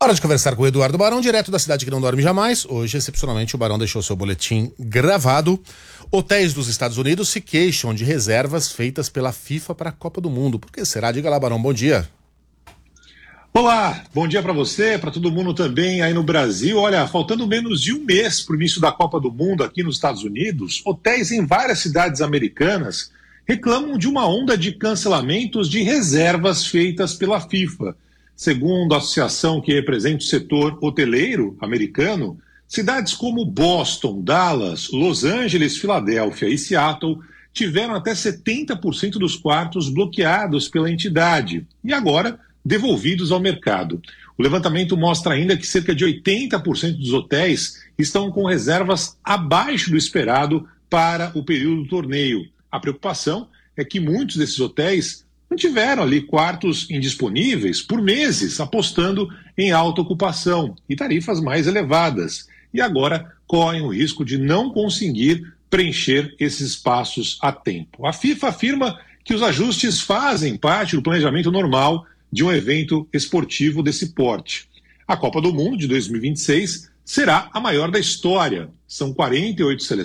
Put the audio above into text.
Hora de conversar com o Eduardo Barão, direto da cidade que não dorme jamais. Hoje, excepcionalmente, o Barão deixou seu boletim gravado. Hotéis dos Estados Unidos se queixam de reservas feitas pela FIFA para a Copa do Mundo. Por que será? Diga lá, Barão, bom dia. Olá, bom dia para você, para todo mundo também aí no Brasil. Olha, faltando menos de um mês para o início da Copa do Mundo aqui nos Estados Unidos, hotéis em várias cidades americanas reclamam de uma onda de cancelamentos de reservas feitas pela FIFA. Segundo a associação que representa o setor hoteleiro americano, cidades como Boston, Dallas, Los Angeles, Filadélfia e Seattle tiveram até 70% dos quartos bloqueados pela entidade e agora devolvidos ao mercado. O levantamento mostra ainda que cerca de 80% dos hotéis estão com reservas abaixo do esperado para o período do torneio. A preocupação é que muitos desses hotéis mantiveram ali quartos indisponíveis por meses, apostando em alta ocupação e tarifas mais elevadas. E agora correm o risco de não conseguir preencher esses espaços a tempo. A FIFA afirma que os ajustes fazem parte do planejamento normal de um evento esportivo desse porte. A Copa do Mundo de 2026 será a maior da história. São 48 seleções